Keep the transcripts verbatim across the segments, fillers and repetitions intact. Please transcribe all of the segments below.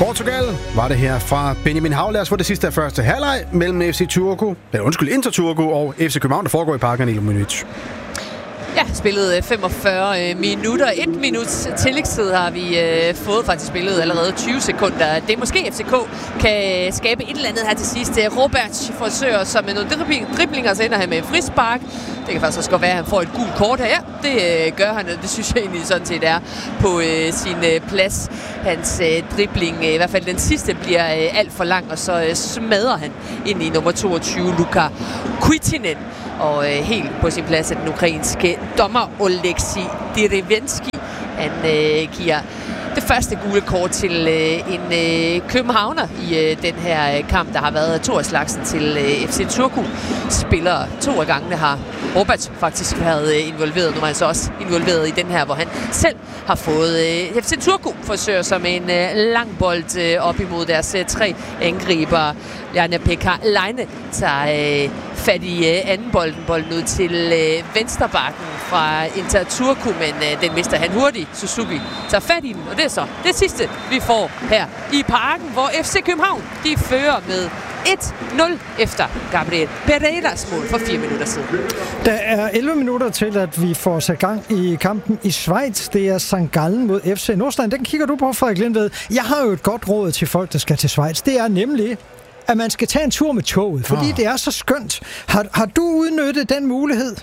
Portugal var det her fra Benjamin Hav. Lad os få det sidste af første halvleg mellem F C Turku, eller undskyld, Inter Turku og F C København, der foregår i Parken i Luminic. Ja, spillet femogfyrre minutter. Et minuts tillægstid har vi øh, fået faktisk spillet allerede tyve sekunder. Det er måske F C K kan skabe et eller andet her til sidst. Robert forsøger sig med nogle driblinger, så ender han med en frispark. Det kan faktisk også godt være, at han får et gult kort her. Ja, det øh, gør han, og det synes jeg egentlig sådan set er på øh, sin øh, plads. Hans øh, dribling, øh, i hvert fald den sidste, bliver øh, alt for lang, og så øh, smadrer han ind i nummer toogtyve, Luka Kuitinen. Og øh, helt på sin plads af den ukrainske dommer Oleksij Derevensky. Han øh, giver det første gule kort til øh, en øh, københavner i øh, den her øh, kamp, der har været to af slagsen til øh, F C Turku. Spillere to af gangene har Robert faktisk været øh, involveret. Nu er han så også involveret i den her, hvor han selv har fået øh, F C Turku forsøger sig med en øh, lang bold øh, op imod deres øh, tre angriber. Jarno-Pekka Laine tager øh, fat i øh, anden bolden, bolden ud til øh, venstrebakken fra Inter Turku, men øh, den mister han hurtigt. Suzuki tager fat i den, og det er så det sidste, vi får her i Parken, hvor F C København, de fører med et nul efter Gabriel Pereiras mål for fire minutter siden. Der er elleve minutter til, at vi får sat gang i kampen i Schweiz. Det er Sankt Gallen mod F C Nordsjælland. Den kigger du på, Frederik Lindved. Jeg har jo et godt råd til folk, der skal til Schweiz. Det er nemlig, at man skal tage en tur med toget, fordi oh. det er så skønt. Har, har du udnyttet den mulighed?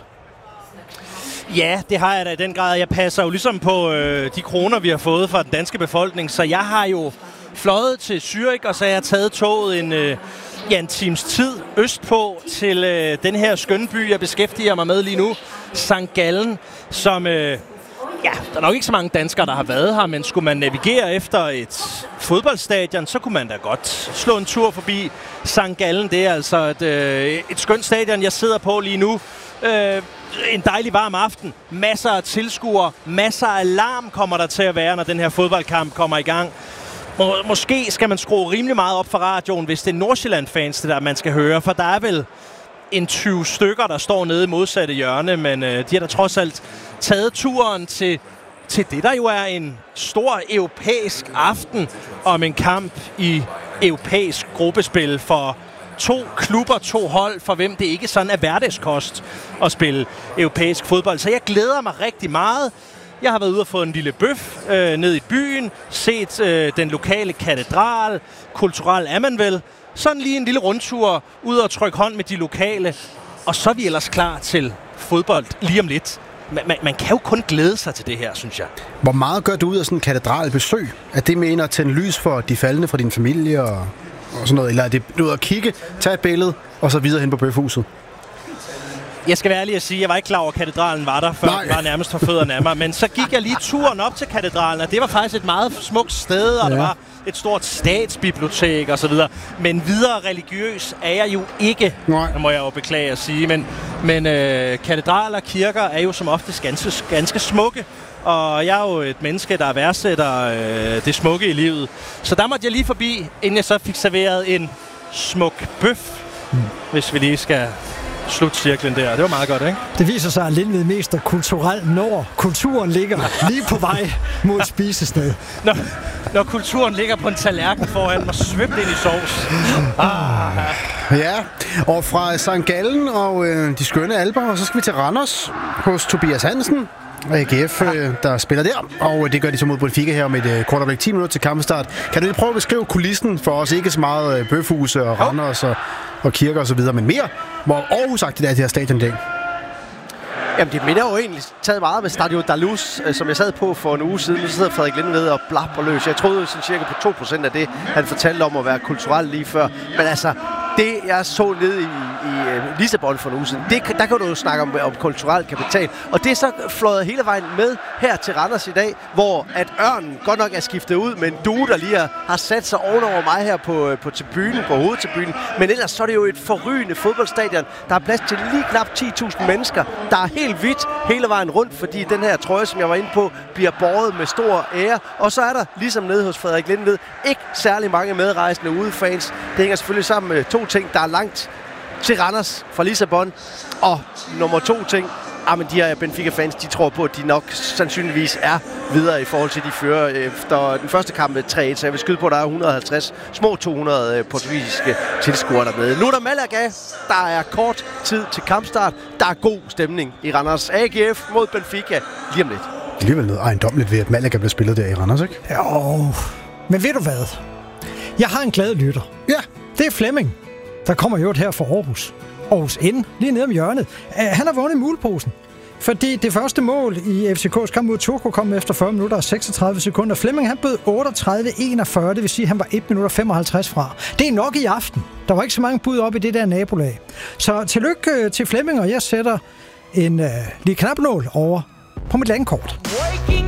Ja, det har jeg da i den grad. Jeg passer jo ligesom på øh, de kroner, vi har fået fra den danske befolkning, så jeg har jo fløjet til Zürich, og så har jeg taget toget en, øh, ja, en times tid østpå til øh, den her skønne by, jeg beskæftiger mig med lige nu, Sankt Gallen, som... Øh, Ja, der er nok ikke så mange danskere, der har været her, men skulle man navigere efter et fodboldstadion, så kunne man da godt slå en tur forbi Sankt Gallen. Det er altså et, øh, et skønt stadion, jeg sidder på lige nu. Øh, en dejlig varm aften. Masser af tilskuere, masser af larm kommer der til at være, når den her fodboldkamp kommer i gang. Må, måske skal man skrue rimelig meget op for radioen, hvis det er Nordsjælland-fans, det der man skal høre, for der er vel en tyve stykker, der står nede i modsatte hjørne, men øh, de har da trods alt taget turen til, til det, der jo er en stor europæisk aften om en kamp i europæisk gruppespil for to klubber, to hold, for hvem det ikke sådan er hverdagskost at spille europæisk fodbold. Så jeg glæder mig rigtig meget. Jeg har været ude og få en lille bøf øh, ned i byen, set øh, den lokale katedral, kulturel er man vel. Sådan lige en lille rundtur, ud og trykke hånd med de lokale, og så er vi ellers klar til fodbold lige om lidt. Man, man, man kan jo kun glæde sig til det her, synes jeg. Hvor meget gør du ud af sådan en katedralbesøg? Er det med at tænde lys for de faldne fra din familie og, og sådan noget? Eller er det ud at kigge, tage et billede og så videre hen på bøfhuset? Jeg skal være ærlig at sige, at jeg var ikke klar over, at katedralen var der, før Nej. den var nærmest for fødderne af mig. Men så gik jeg lige turen op til katedralen, og det var faktisk et meget smukt sted, og ja. der var et stort statsbibliotek og så videre. Men videre religiøs er jeg jo ikke, Nej. må jeg jo beklage at sige. Men, men øh, katedraler og kirker er jo som oftest ganske, ganske smukke. Og jeg er jo et menneske, der værdsætter øh, det smukke i livet. Så der måtte jeg lige forbi, inden jeg så fik serveret en smuk bøf, mm. hvis vi lige skal slutcirklen der. Det var meget godt, ikke? Det viser sig, at Lindved mest er kulturel, når kulturen ligger lige på vej mod spisested. Når, når kulturen ligger på en tallerken foran mig, svøbt ind i sovs. Ah. Ja, og fra Sankt Gallen og øh, de skønne alper, og så skal vi til Randers hos Tobias Hansen. A G F, øh, der spiller der, og det gør de så mod Benfica her om et øh, kort øjeblik, ti minutter til kampstart. Kan du lige prøve at beskrive kulissen for os? Ikke så meget øh, bøfhuse og Randers og, og kirker og så videre, men mere, hvor Aarhus-agtigt er det her stadion i dag. Jamen, det minder jo egentlig taget meget med Stadio Dalus, som jeg sad på for en uge siden. Nu sidder Frederik Lindved og blabber løs. Jeg troede sådan cirka på to procent af det, han fortalte om at være kulturel lige før. Men altså, det jeg så nede i, i uh, Lissabon for en uge siden, det, der kan du jo snakke om, om kulturel kapital. Og det er så fløjet hele vejen med her til Randers i dag, hvor at Ørnen godt nok er skiftet ud med en due, der lige har, har sat sig ovenover mig her på, på tribunen, på hovedtribunen. Men ellers så er det jo et forrygende fodboldstadion. Der er plads til lige knap ti tusind mennesker. Der er helt hvidt hele vejen rundt, fordi den her trøje, som jeg var inde på, bliver båret med stor ære. Og så er der, ligesom nede hos Frederik Lindved, ikke særlig mange medrejsende udefans. Det hænger selvfølgelig sammen med to ting. Der er langt til Randers fra Lissabon. Og nummer to ting, ah, men de her Benfica-fans, de tror på, at de nok sandsynligvis er videre i forhold til, de fører efter den første kamp med tre et, så jeg vil skyde på, at der er et hundrede og halvtreds, små to hundrede portugisiske tilskuere dernede. Nu er der Malaga, der er kort tid til kampstart, der er god stemning i Randers. A G F mod Benfica lige om lidt. Det er alligevel noget ejendomligt ved, at Malaga bliver spillet der i Randers, ikke? Jo, men ved du hvad? Jeg har en glad lytter. Ja. Det er Flemming, der kommer jo her fra Aarhus. Aarhus N, lige nede om hjørnet. Uh, han har vundet muleposen. Fordi det første mål i F C K's kamp mod Turku kom efter fyrre minutter og seksogtredive sekunder. Flemming han bød otteogtredive enogfyrre, det vil sige, at han var et minut og femoghalvtreds fra. Det er nok i aften. Der var ikke så mange bud op i det der nabolag. Så tillykke til Flemming, og jeg sætter en uh, lige knapnål over på mit landkort.